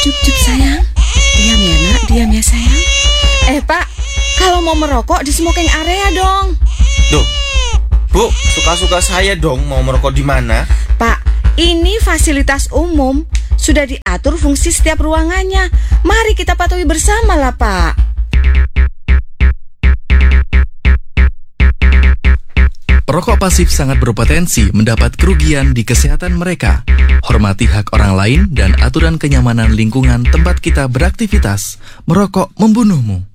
Cup sayang. Diam ya nak, diam ya sayang. Pak, kalau mau merokok di smoking area dong. Duh, Bu, suka-suka saya dong mau merokok di mana? Pak, ini fasilitas umum. Sudah diatur fungsi setiap ruangannya. Mari kita patuhi bersama lah, Pak. Perokok pasif sangat berpotensi mendapat kerugian di kesehatan mereka. Hormati hak orang lain dan aturan kenyamanan lingkungan tempat kita beraktivitas. Merokok membunuhmu.